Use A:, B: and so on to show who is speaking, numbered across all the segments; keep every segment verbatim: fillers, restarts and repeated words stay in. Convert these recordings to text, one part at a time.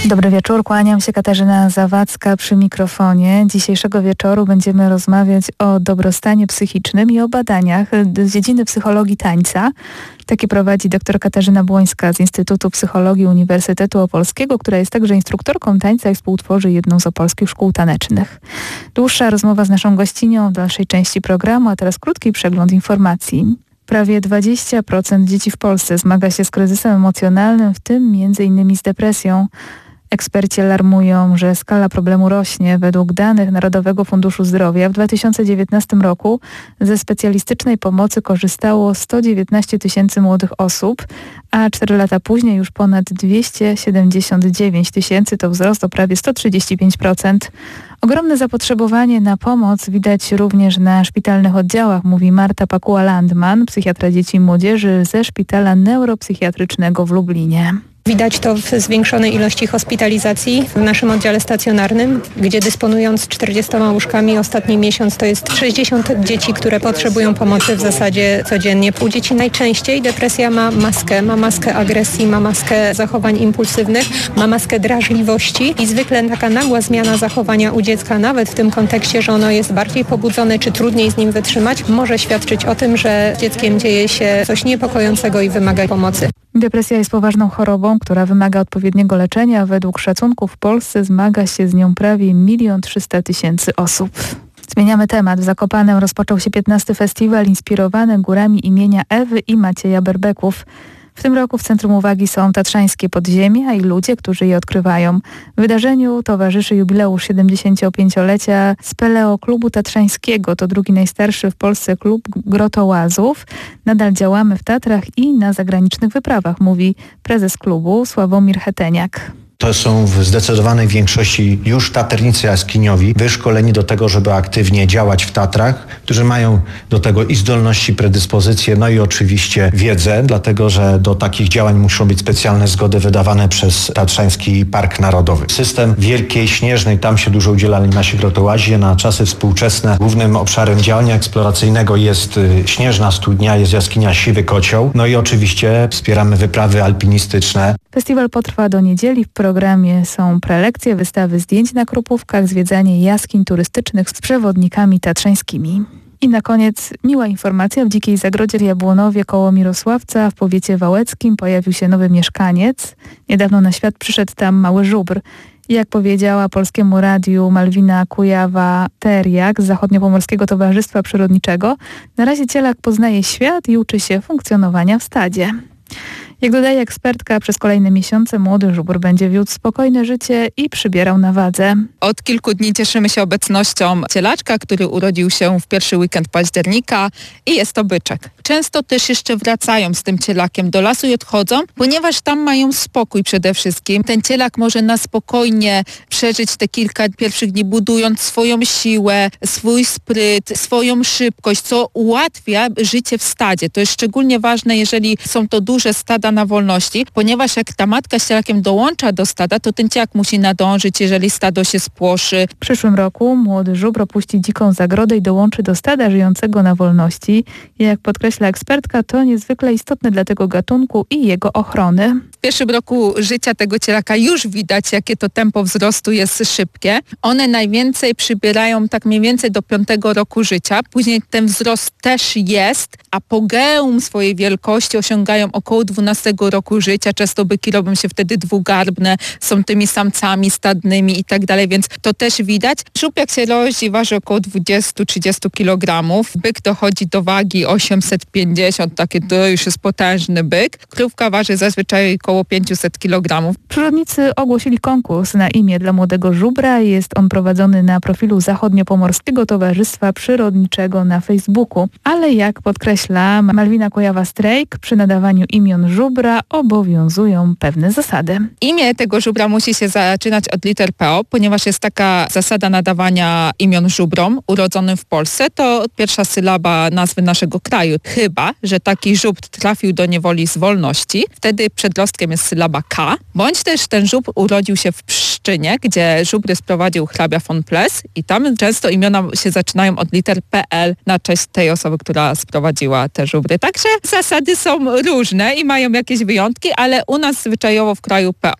A: Dobry wieczór, kłaniam się, Katarzyna Zawadzka przy mikrofonie. Dzisiejszego wieczoru będziemy rozmawiać o dobrostanie psychicznym i o badaniach z dziedziny psychologii tańca. Takie prowadzi dr Katarzyna Błońska z Instytutu Psychologii Uniwersytetu Opolskiego, która jest także instruktorką tańca i współtworzy jedną z opolskich szkół tanecznych. Dłuższa rozmowa z naszą gościnią w dalszej części programu, a teraz krótki przegląd informacji. Prawie dwadzieścia procent dzieci w Polsce zmaga się z kryzysem emocjonalnym, w tym między innymi z depresją. Eksperci alarmują, że skala problemu rośnie. Według danych Narodowego Funduszu Zdrowia w dwa tysiące dziewiętnastym roku ze specjalistycznej pomocy korzystało sto dziewiętnaście tysięcy młodych osób, a cztery lata później już ponad dwieście siedemdziesiąt dziewięć tysięcy, to wzrost o prawie sto trzydzieści pięć procent. Ogromne zapotrzebowanie na pomoc widać również na szpitalnych oddziałach, mówi Marta Pakuła-Landman, psychiatra dzieci i młodzieży ze Szpitala Neuropsychiatrycznego w Lublinie.
B: Widać to w zwiększonej ilości hospitalizacji w naszym oddziale stacjonarnym, gdzie dysponując czterdziestoma łóżkami ostatni miesiąc to jest sześćdziesiąt dzieci, które potrzebują pomocy w zasadzie codziennie. U dzieci najczęściej depresja ma maskę, ma maskę agresji, ma maskę zachowań impulsywnych, ma maskę drażliwości i zwykle taka nagła zmiana zachowania u dziecka, nawet w tym kontekście, że ono jest bardziej pobudzone czy trudniej z nim wytrzymać, może świadczyć o tym, że z dzieckiem dzieje się coś niepokojącego i wymaga pomocy.
A: Depresja jest poważną chorobą, która wymaga odpowiedniego leczenia. Według szacunków w Polsce zmaga się z nią prawie milion trzysta tysięcy osób. Zmieniamy temat. W Zakopanem rozpoczął się piętnasty festiwal inspirowany górami imienia Ewy i Macieja Berbeków. W tym roku w centrum uwagi są tatrzańskie podziemia i ludzie, którzy je odkrywają. Wydarzeniu towarzyszy jubileusz siedemdziesięciopięciolecia Speleoklubu Tatrzańskiego. To drugi najstarszy w Polsce klub grotołazów. Nadal działamy w Tatrach i na zagranicznych wyprawach, mówi prezes klubu Sławomir Heteniak.
C: To są w zdecydowanej większości już taternicy jaskiniowi, wyszkoleni do tego, żeby aktywnie działać w Tatrach, którzy mają do tego i zdolności, predyspozycje, no i oczywiście wiedzę, dlatego że do takich działań muszą być specjalne zgody wydawane przez Tatrzański Park Narodowy. System Wielkiej Śnieżnej, tam się dużo udzielali nasi grotołazi. Na czasy współczesne głównym obszarem działania eksploracyjnego jest Śnieżna Studnia, jest jaskinia Siwy Kocioł, no i oczywiście wspieramy wyprawy alpinistyczne.
A: Festiwal potrwa do niedzieli. W programie są prelekcje, wystawy zdjęć na Krupówkach, zwiedzanie jaskiń turystycznych z przewodnikami tatrzańskimi. I na koniec miła informacja. W Dzikiej Zagrodzie w Jabłonowie koło Mirosławca w powiecie wałeckim pojawił się nowy mieszkaniec. Niedawno na świat przyszedł tam mały żubr. Jak powiedziała Polskiemu Radiu Malwina Kujawa-Teriak z Zachodniopomorskiego Towarzystwa Przyrodniczego, na razie cielak poznaje świat i uczy się funkcjonowania w stadzie. Jak dodaje ekspertka, przez kolejne miesiące młody żubr będzie wiódł spokojne życie i przybierał na wadze.
D: Od kilku dni cieszymy się obecnością cielaczka, który urodził się w pierwszy weekend października i jest to byczek. Często też jeszcze wracają z tym cielakiem do lasu i odchodzą, ponieważ tam mają spokój przede wszystkim. Ten cielak może na spokojnie przeżyć te kilka pierwszych dni, budując swoją siłę, swój spryt, swoją szybkość, co ułatwia życie w stadzie. To jest szczególnie ważne, jeżeli są to duże stada na wolności, ponieważ jak ta matka z cielakiem dołącza do stada, to ten cielak musi nadążyć, jeżeli stado się spłoszy.
A: W przyszłym roku młody żubr opuści dziką zagrodę i dołączy do stada żyjącego na wolności. Jak podkreśla ekspertka, to niezwykle istotne dla tego gatunku i jego ochrony.
D: W pierwszym roku życia tego cielaka już widać, jakie to tempo wzrostu jest szybkie. One najwięcej przybierają tak mniej więcej do piątego roku życia. Później ten wzrost też jest. Apogeum swojej wielkości osiągają około dwunastego roku życia. Często byki robią się wtedy dwugarbne, są tymi samcami stadnymi i tak dalej, więc to też widać. Żub jak się rodzi waży około dwadzieścia do trzydziestu kilogramów. Byk dochodzi do wagi osiemset pięćdziesiąt, takie to już jest potężny byk. Krówka waży zazwyczaj około pięćset kilogramów.
A: Przyrodnicy ogłosili konkurs na imię dla młodego żubra. Jest on prowadzony na profilu Zachodniopomorskiego Towarzystwa Przyrodniczego na Facebooku. Ale jak podkreśla Malwina Kujawa-Strejk, przy nadawaniu imion żubra obowiązują pewne zasady.
D: Imię tego żubra musi się zaczynać od liter P O, ponieważ jest taka zasada nadawania imion żubrom urodzonym w Polsce. To pierwsza sylaba nazwy naszego kraju. Chyba że taki żubr trafił do niewoli z wolności. Wtedy przedrostkiem jest sylaba K. Bądź też ten żubr urodził się w Pszczynie, gdzie żubry sprowadził hrabia von Ples i tam często imiona się zaczynają od liter P L na cześć tej osoby, która sprowadziła te żubry. Także zasady są różne i mają jakieś wyjątki, ale u nas zwyczajowo w kraju P O.
A: W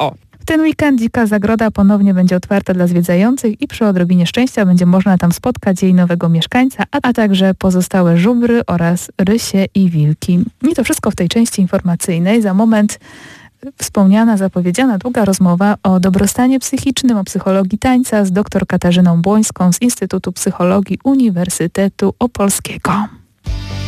A: ten weekend Dzika Zagroda ponownie będzie otwarta dla zwiedzających i przy odrobinie szczęścia będzie można tam spotkać jej nowego mieszkańca, a, a także pozostałe żubry oraz rysie i wilki. I to wszystko w tej części informacyjnej. Za moment wspomniana, zapowiedziana długa rozmowa o dobrostanie psychicznym, o psychologii tańca z dr Katarzyną Błońską z Instytutu Psychologii Uniwersytetu Opolskiego.